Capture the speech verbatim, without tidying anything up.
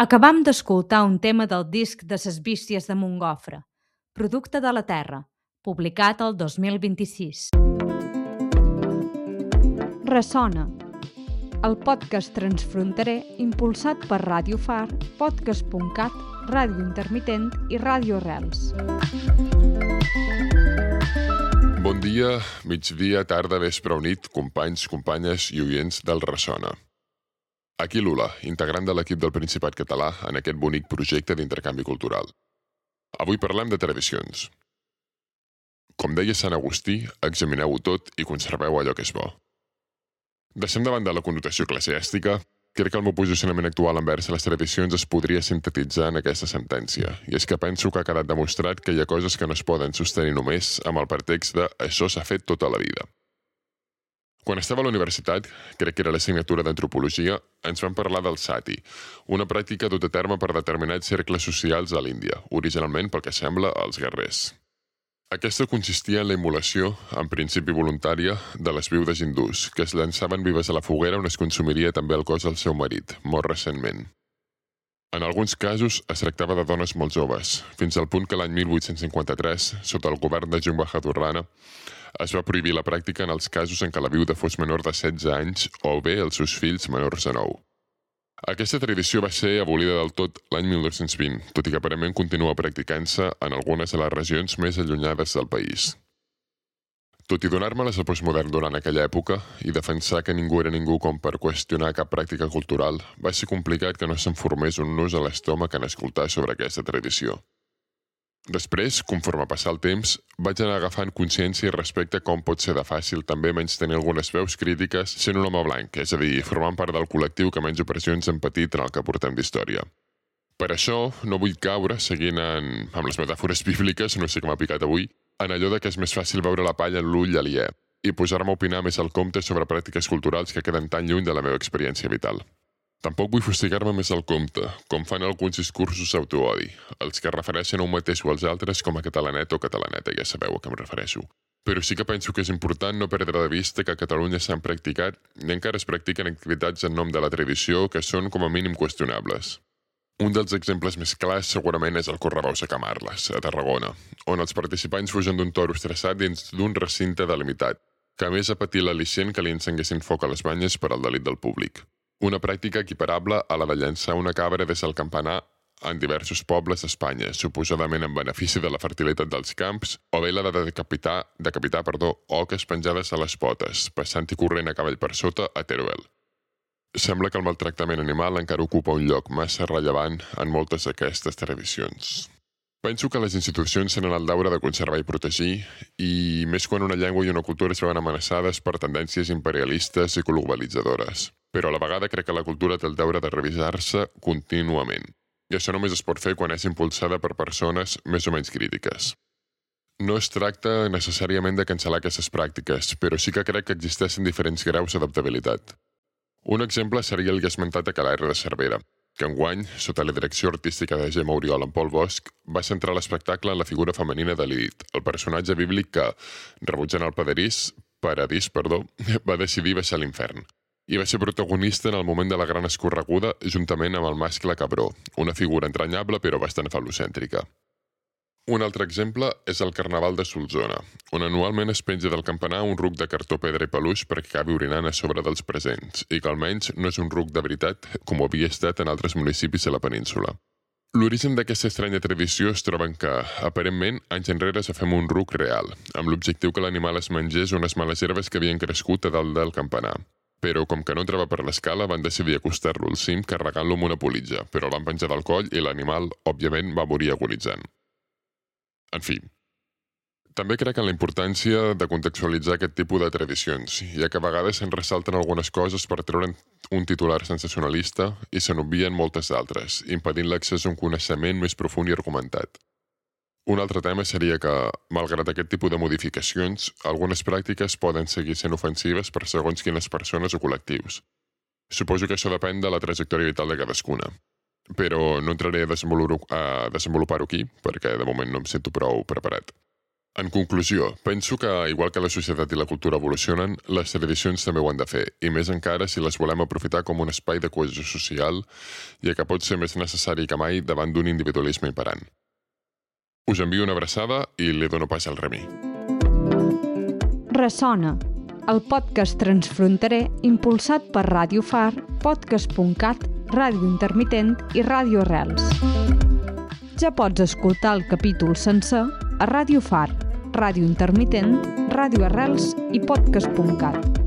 Acabam d'escoltar un tema del disc de ses Bísties de Montgofre, Producte de la Terra, publicat el dos mil vint-i-sis. Ressona, el podcast transfronterer impulsat per Ràdio Far, podcast punt cat, Ràdio Intermitent i Ràdio Arrels. Bon dia, migdia, tarda, vespre o nit, companys, companyes i oients del Ressona. Aquí Lula, integrant de l'equip del Principat Català en aquest bonic projecte d'intercanvi cultural. Avui parlem de tradicions. Com deia Sant Agustí, examineu-ho tot i conserveu allò que és bo. Deixem de banda la connotació eclesiàstica. Crec que el meu posicionament actual envers les tradicions es podria sintetitzar en aquesta sentència, i és que penso que ha quedat demostrat que hi ha coses que no es poden sostenir només amb el pretext de «això s'ha fet tota la vida». Quan estava a la universitat, crec que era l'assignatura d'antropologia, ens van parlar del sati, una pràctica duta a terme per determinats cercles socials a l'Índia, originalment, pel que sembla, els guerrers. Aquesta consistia en la immolació, en principi voluntària, de les viudes hindús, que es llançaven vives a la foguera on es consumiria també el cos del seu marit, mort recentment. En alguns casos es tractava de dones molt joves, fins al punt que l'any mil vuit-cents cinquanta-tres, sota el govern de Jung Bahadur Rana, es va prohibir la pràctica en els casos en què la viuda fos menor de setze anys o bé els seus fills menors de nou. Aquesta tradició va ser abolida del tot l'any mil dos-cents vint, tot i que aparentment continua practicant-se en algunes de les regions més allunyades del país. Tot i donar-me-les al postmodern durant aquella època i defensar que ningú era ningú com per qüestionar cap pràctica cultural, va ser complicat que no se'n formés un nus a l'estómac en escoltar sobre aquesta tradició. Després, conforme passar el temps, vaig anar agafant consciència respecte a com pot ser de fàcil també menys tenir algunes veus crítiques sent un home blanc, és a dir, formant part del col·lectiu que menys opressions hem patit en el que portem d'història. Per això, no vull caure, seguint en, amb les metàfores bíbliques, no sé com m'ha picat avui, en allò de que és més fàcil veure la palla en l'ull aliè i posar-me a opinar més al compte sobre pràctiques culturals que queden tan lluny de la meva experiència vital. Tampoc vull fustigar-me més al compte, com fan alguns discursos autoodi, els que refereixen a un mateix o als altres com a catalanet o catalaneta, ja sabeu a què em refereixo. Però sí que penso que és important no perdre de vista que a Catalunya s'han practicat i encara es practiquen activitats en nom de la tradició que són com a mínim qüestionables. Un dels exemples més clars segurament és el Correbous a Camarles, a Tarragona, on els participants fugen d'un toro estressat dins d'un recinte delimitat, que a més ha patit l'al·licient que li encenguessin foc a les banyes per al delit del públic. Una pràctica equiparable a la de llançar una cabra des del campanar en diversos pobles d'Espanya, suposadament en benefici de la fertilitat dels camps, o bé la de decapitar, decapitar perdó, oques penjades a les potes, passant-hi corrent a cavall per sota a Teruel. Sembla que el maltractament animal encara ocupa un lloc massa rellevant en moltes d'aquestes tradicions. Penso que les institucions tenen el deure de conservar i protegir, i més quan una llengua i una cultura es veuen amenaçades per tendències imperialistes i globalitzadores. Però a la vegada crec que la cultura té el deure de revisar-se contínuament. I això només es pot fer quan és impulsada per persones més o menys crítiques. No es tracta necessàriament de cancel·lar aquestes pràctiques, però sí que crec que existeixen diferents graus d'adaptabilitat. Un exemple seria el ja esmentat a Calaire de Cervera, que enguany, sota la direcció artística de Gemma Oriol en Pol Bosch, va centrar l'espectacle en la figura femenina de Lilith, el personatge bíblic que, rebutjant el paradís, paradís, perdó, va decidir baixar a l'infern. I va ser protagonista en el moment de la gran escorreguda juntament amb el mascle Cabró, una figura entranyable però bastant fal·locèntrica. Un altre exemple és el Carnaval de Solsona, on anualment es penja del campanar un ruc de cartó, pedra i peluix perquè acabi orinant a sobre dels presents, i que almenys no és un ruc de veritat com ho havia estat en altres municipis de la península. L'origen d'aquesta estranya tradició es troba en que, aparentment, anys enrere es va fer un ruc real, amb l'objectiu que l'animal es mengés unes males herbes que havien crescut a dalt del campanar. Però, com que no entrava per l'escala, van decidir acostar-lo al cim carregant-lo amb una politja, però el van penjar del coll i l'animal, òbviament, va morir agonitzant. En fi, també crec en la importància de contextualitzar aquest tipus de tradicions, ja que a vegades se'n ressalten algunes coses per treure un titular sensacionalista i se n'obvien moltes d'altres, impedint l'accés a un coneixement més profund i argumentat. Un altre tema seria que, malgrat aquest tipus de modificacions, algunes pràctiques poden seguir sent ofensives per segons quines persones o col·lectius. Suposo que això depèn de la trajectòria vital de cadascuna. Però no entraré a desenvolupar-ho aquí, perquè de moment no em sento prou preparat. En conclusió, penso que, igual que la societat i la cultura evolucionen, les tradicions també ho han de fer, i més encara si les volem aprofitar com un espai de cohesió social, ja que pot ser més necessari que mai davant d'un individualisme imperant. Us envio una abraçada i li dono pas al Remi. Ressona, el podcast transfronterer impulsat per Ràdio Far, podcast punt cat, Ràdio Intermitent i Ràdio Arrels. Ja pots escoltar el capítol sencer a Ràdio Far, Ràdio Intermitent, Ràdio Arrels i podcast punt cat.